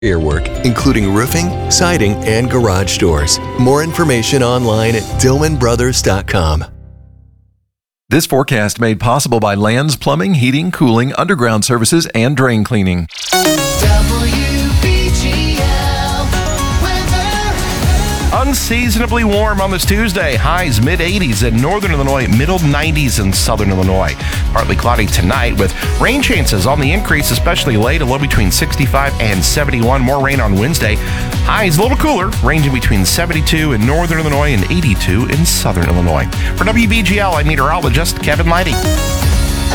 work, including roofing, siding, and garage doors. More information online at DillmanBrothers.com. This forecast made possible by Lands Plumbing, Heating, Cooling, Underground Services, and Drain Cleaning. Unseasonably warm on this Tuesday. Highs mid-80s in northern Illinois, middle 90s in southern Illinois. Partly cloudy tonight with rain chances on the increase, especially late, a low between 65 and 71. More rain on Wednesday. Highs a little cooler, ranging between 72 in northern Illinois and 82 in southern Illinois. For WBGL, I'm meteorologist Kevin Leidy.